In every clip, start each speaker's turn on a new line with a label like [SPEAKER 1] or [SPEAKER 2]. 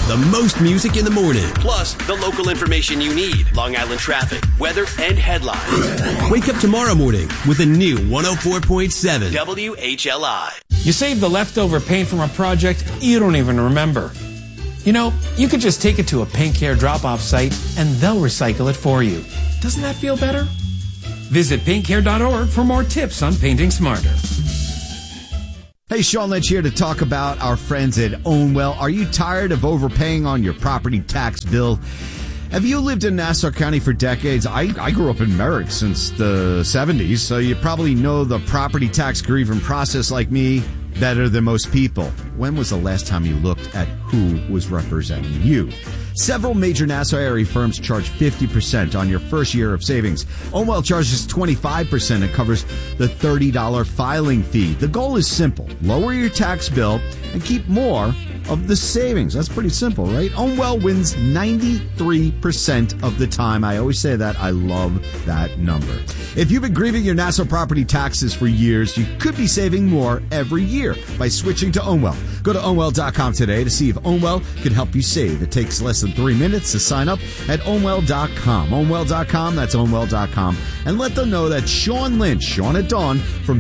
[SPEAKER 1] The most music in the morning. Plus, the local information you need. Long Island traffic, weather, and headlines. Wake up tomorrow morning with a new 104.7 WHLI.
[SPEAKER 2] You save the leftover paint from a project you don't even remember. You know, you could just take it to a Paint Care drop-off site and they'll recycle it for you. Doesn't that feel better? Visit paintcare.org for more tips on painting smarter.
[SPEAKER 3] Hey, Sean Lynch here to talk about our friends at Ownwell. Are you tired of overpaying on your property tax bill? Have you lived in Nassau County for decades? I grew up in Merrick since the 70s, so you probably know the property tax grievance process like me better than most people. When was the last time you looked at who was representing you? Several major Nassau area firms charge 50% on your first year of savings. Ownwell charges 25% and covers the $30 filing fee. The goal is simple. Lower your tax bill and keep more of the savings. That's pretty simple, right? Ownwell wins 93% of the time. I always say that. I love that number. If you've been grieving your Nassau property taxes for years, you could be saving more every year by switching to Ownwell. Go to Ownwell.com today to see if Ownwell can help you save. It takes less than 3 minutes to sign up at Ownwell.com. Ownwell.com, that's Ownwell.com. And let them know that Sean Lynch, Sean at Dawn from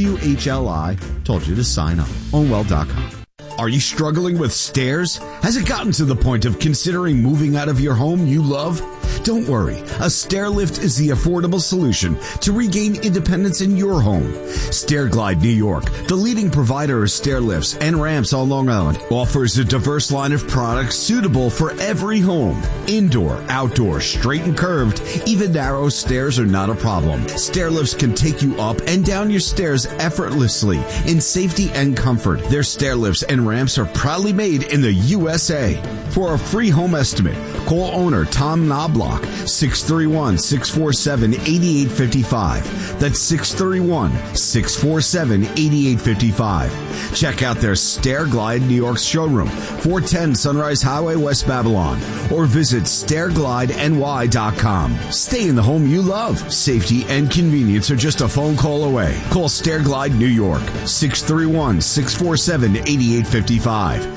[SPEAKER 3] WHLI told you to sign up. Ownwell.com. Are you struggling with stairs? Has it gotten to the point of considering moving out of your home you love? Don't worry. A stair lift is the affordable solution to regain independence in your home. Stairglide New York, the leading provider of stair lifts and ramps on Long Island, offers a diverse line of products suitable for every home. Indoor, outdoor, straight and curved, even narrow stairs are not a problem. Stair lifts can take you up and down your stairs effortlessly in safety and comfort. Their stair lifts and ramps are proudly made in the USA. For a free home estimate, call owner Tom Knobloch, 631-647-8855. That's 631-647-8855. Check out their Stairglide New York showroom, 410 Sunrise Highway, West Babylon, or visit stairglideny.com. Stay in the home you love. Safety and convenience are just a phone call away. Call Stairglide New York, 631-647-8855.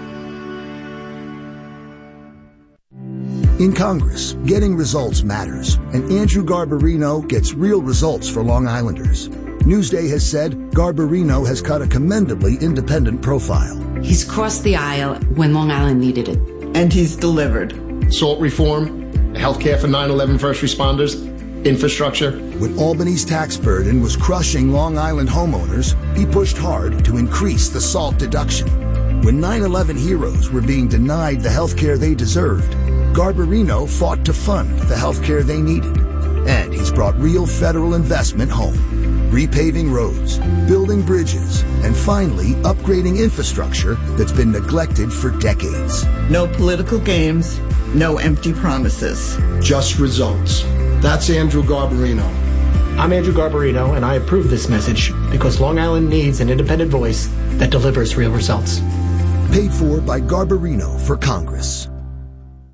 [SPEAKER 4] In Congress, getting results matters, and Andrew Garbarino gets real results for Long Islanders. Newsday has said Garbarino has cut a commendably independent profile.
[SPEAKER 5] He's crossed the aisle when Long Island needed it.
[SPEAKER 6] And he's delivered.
[SPEAKER 7] SALT reform, healthcare for 9/11 first responders, infrastructure.
[SPEAKER 4] When Albany's tax burden was crushing Long Island homeowners, he pushed hard to increase the SALT deduction. When 9/11 heroes were being denied the healthcare they deserved, Garbarino fought to fund the health care they needed. And he's brought real federal investment home. Repaving roads, building bridges, and finally upgrading infrastructure that's been neglected for decades.
[SPEAKER 6] No political games, no empty promises.
[SPEAKER 7] Just results. That's Andrew Garbarino.
[SPEAKER 8] I'm Andrew Garbarino, and I approve this message because Long Island needs an independent voice that delivers real results.
[SPEAKER 4] Paid for by Garbarino for Congress.